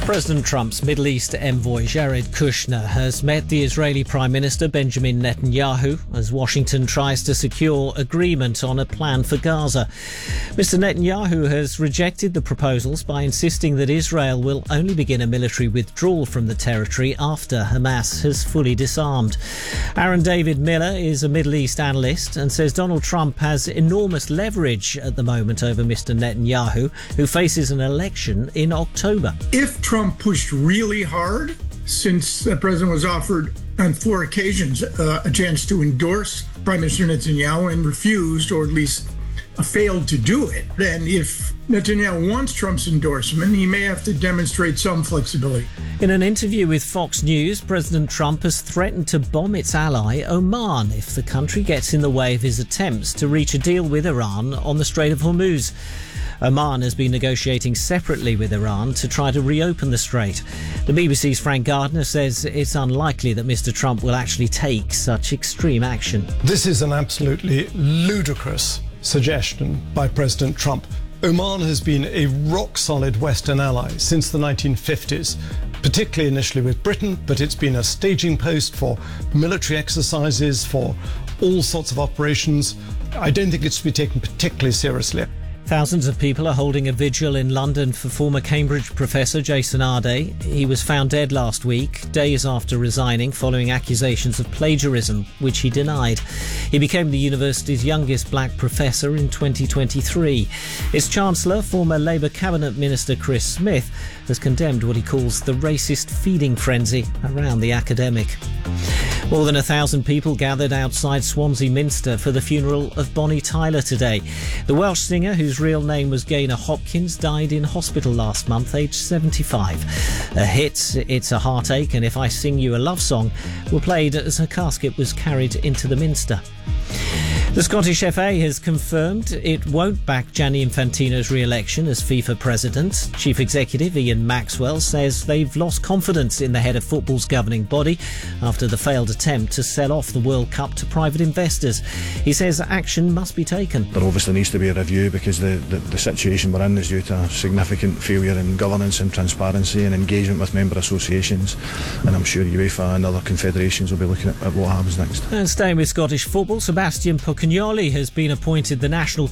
President Trump's Middle East envoy Jared Kushner has met the Israeli Prime Minister Benjamin Netanyahu as Washington tries to secure agreement on a plan for Gaza. Mr. Netanyahu has rejected the proposals by insisting that Israel will only begin a military withdrawal from the territory after Hamas has fully disarmed. Aaron David Miller is a Middle East analyst and says Donald Trump has enormous leverage at the moment over Mr. Netanyahu, who faces an election in October. If Trump pushed really hard, since the president was offered on 4 occasions a chance to endorse Prime Minister Netanyahu and refused, or at least failed to do it, then if Netanyahu wants Trump's endorsement, he may have to demonstrate some flexibility. In an interview with Fox News, President Trump has threatened to bomb its ally Oman if the country gets in the way of his attempts to reach a deal with Iran on the Strait of Hormuz. Oman has been negotiating separately with Iran to try to reopen the strait. The BBC's Frank Gardner says it's unlikely that Mr. Trump will actually take such extreme action. This is an absolutely ludicrous suggestion by President Trump. Oman has been a rock-solid Western ally since the 1950s, particularly initially with Britain, but it's been a staging post for military exercises, for all sorts of operations. I don't think it's to be taken particularly seriously. Thousands of people are holding a vigil in London for former Cambridge professor Jason Arday. He was found dead last week, days after resigning following accusations of plagiarism, which he denied. He became the university's youngest black professor in 2023. Its chancellor, former Labour cabinet minister Chris Smith, has condemned what he calls the racist feeding frenzy around the academic. More than 1,000 people gathered outside Swansea Minster for the funeral of Bonnie Tyler today. The Welsh singer, whose real name was Gaynor Hopkins, died in hospital last month, aged 75. Her hits, It's a Heartache and If I Sing You a Love Song, were played as her casket was carried into the Minster. The Scottish FA has confirmed it won't back Gianni Infantino's re-election as FIFA president. Chief Executive Ian Maxwell says they've lost confidence in the head of football's governing body after the failed attempt to sell off the World Cup to private investors. He says action must be taken. There obviously needs to be a review because the situation we're in is due to a significant failure in governance and transparency and engagement with member associations, and I'm sure UEFA and other confederations will be looking at what happens next. And staying with Scottish football, Sebastian Puccignoli has been appointed the national